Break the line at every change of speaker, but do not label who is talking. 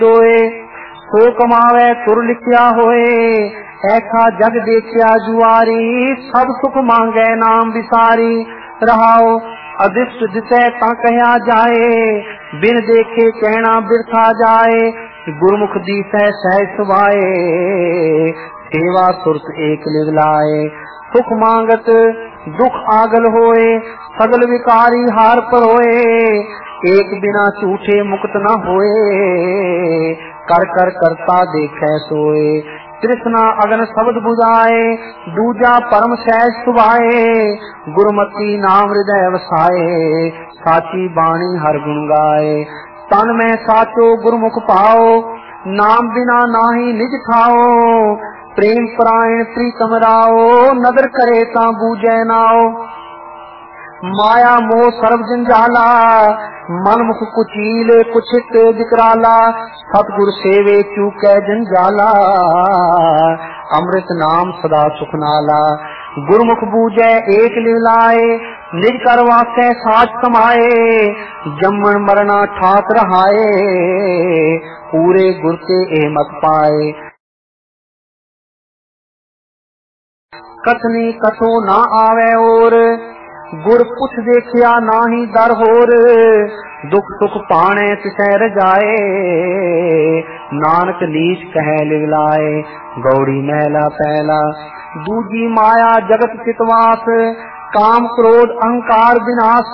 होए सो कमावे तुर लिखिया होए, ऐसा जग देखिया जुआरी, सब सुख मांगे नाम विसारी। रहाओ अदिष्ट दिशे ता कहया जाए, बिन देखे कहना बिरथा जाए। गुरमुख दिशे सहज सुभाए, सेवा तुरत एक लिवलाए। सुख मांगत दुख आगल होए, सगल विकारी हार पर होए। एक बिना झूठे मुक्त न होए, कर कर करता देखे सोए। तृष्णा अगन शब्द बुझाए, दूजा परम सहज सुभाए। गुरमति नाम हृदय वसाए, साची बाणी हर गुण गाए। तन में साचो गुरमुख पाओ, नाम बिना नाही निज ठाओ। प्रेम परायण प्रीतम राओ, नदर करे ता बूझे नाओ। माया मोह सर्व जंजाला, मन मुख कुचील कुछित विकराला। सतगुर सेवे चूकै जंजाला, अमृत नाम सदा सुख नाला। गुरमुख बूझे एक लिवलाए, निज कर वासै साच कमाए। जम्मन मरना ठाक रहाए, पूरे गुर के ए मत पाए। कथनी कथो ना आवे और, गुर पुछ देखिया नाही दर होर। दुख सुख पाने तिसै रजाए, नानक नीच कह लिवलाए। गौड़ी महला पहला। दूजी माया जगत चितवास, काम क्रोध अहंकार विनाश।